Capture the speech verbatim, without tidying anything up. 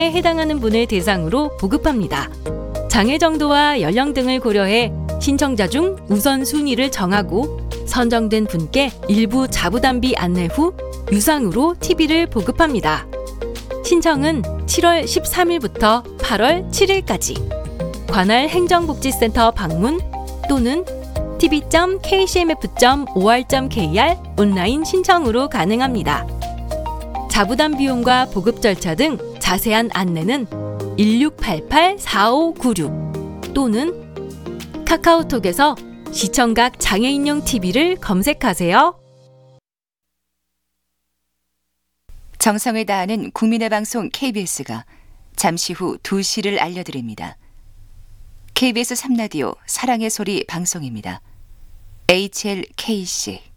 해당하는 분을 대상으로 보급합니다. 장애 정도와 연령 등을 고려해 신청자 중 우선순위를 정하고 선정된 분께 일부 자부담비 안내 후 유상으로 티비를 보급합니다. 신청은 칠월 십삼일부터 팔월 칠일까지 관할 행정복지센터 방문 또는 티비 점 케이씨엠에프 점 오알 점 케이알 온라인 신청으로 가능합니다. 자부담 비용과 보급 절차 등 자세한 안내는 일육팔팔 사오구육 또는 카카오톡에서 시청각 장애인용 티비를 검색하세요. 정성을 다하는 국민의 방송 케이비에스가 잠시 후 두 시를 알려드립니다. 케이비에스 삼 라디오 사랑의 소리 방송입니다. 에이치엘케이씨